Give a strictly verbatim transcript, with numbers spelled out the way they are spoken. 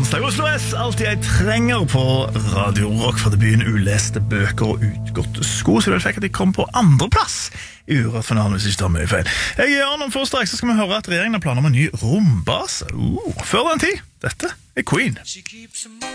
Onsdag Oslo S, alltid jeg trenger på Radio Rock for debuten uleste bøker og utgåtte sko, så vel fikk at de kom på andre plass i Urørt finalen hvis ikke det har mye feil. Jeg er Arne for straks, så skal vi høre at regjeringen har planer om en ny rombase. Uh, før den tid, dette er Queen.